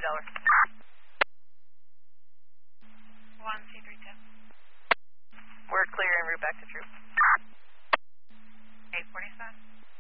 Delaware. 1C32. We're clear en route back to troop. 847.